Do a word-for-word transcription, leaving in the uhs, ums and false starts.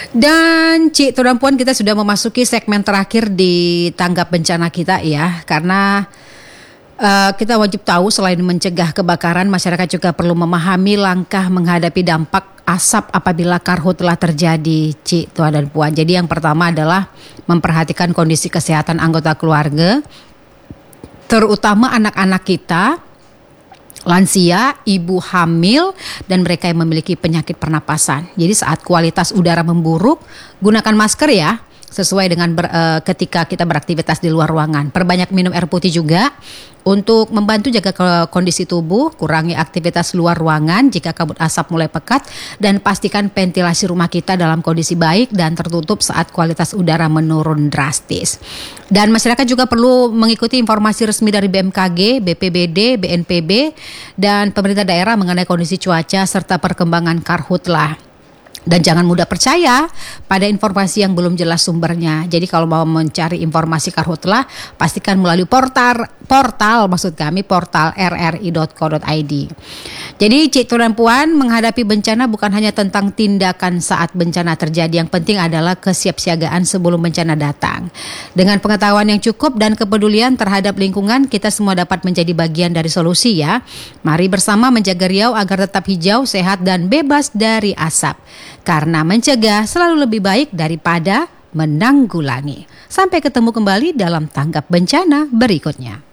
Dan Cik Tuan Puan, kita sudah memasuki segmen terakhir di tanggap bencana kita ya. Karena uh, kita wajib tahu selain mencegah kebakaran, masyarakat juga perlu memahami langkah menghadapi dampak asap apabila karhutlah terjadi, Cik Tuan dan Puan. Jadi yang pertama adalah memperhatikan kondisi kesehatan anggota keluarga, terutama anak-anak kita, lansia, ibu hamil, dan mereka yang memiliki penyakit pernapasan. Jadi saat kualitas udara memburuk, gunakan masker ya, sesuai dengan ber, uh, ketika kita beraktivitas di luar ruangan. Perbanyak minum air putih juga untuk membantu jaga ke kondisi tubuh, kurangi aktivitas luar ruangan jika kabut asap mulai pekat, dan pastikan ventilasi rumah kita dalam kondisi baik dan tertutup saat kualitas udara menurun drastis. Dan masyarakat juga perlu mengikuti informasi resmi dari B M K G, B P B D, B N P B, dan pemerintah daerah mengenai kondisi cuaca serta perkembangan karhutlah. Dan jangan mudah percaya pada informasi yang belum jelas sumbernya. Jadi kalau mau mencari informasi karhutlah, pastikan melalui portal portal maksud kami portal r r i dot co dot i d. Jadi Cik Tuan dan Puan, menghadapi bencana bukan hanya tentang tindakan saat bencana terjadi. Yang penting adalah kesiapsiagaan sebelum bencana datang. Dengan pengetahuan yang cukup dan kepedulian terhadap lingkungan, kita semua dapat menjadi bagian dari solusi ya. Mari bersama menjaga Riau agar tetap hijau, sehat, dan bebas dari asap. Karena mencegah selalu lebih baik daripada menanggulangi. Sampai ketemu kembali dalam tanggap bencana berikutnya.